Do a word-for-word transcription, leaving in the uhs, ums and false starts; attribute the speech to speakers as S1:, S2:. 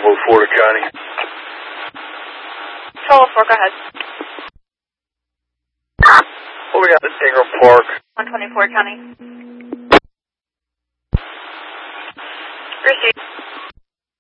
S1: oh four to County.
S2: Control four, go ahead.
S1: What we got at Ingram Park?
S2: one twenty-four County. Receive.